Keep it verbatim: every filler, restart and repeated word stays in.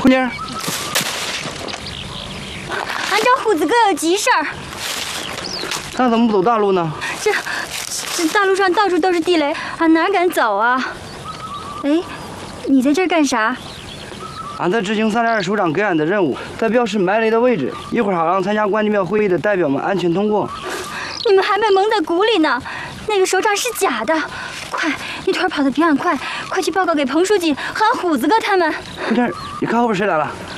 虎妮儿， 俺找虎子哥有急事儿。 那怎么不走大路呢？ 这这大路上到处都是地雷，俺哪敢走啊？哎，你在这儿干啥？ 俺在执行萨莱尔首长给俺的任务，在标示埋雷的位置，一会儿好让参加关帝庙会议的代表们安全通过。 你们还被蒙在鼓里呢，那个首长是假的。快，你腿跑得比俺快，快去报告给彭书记和俺虎子哥他们。 虎妮儿，你看后边谁来了？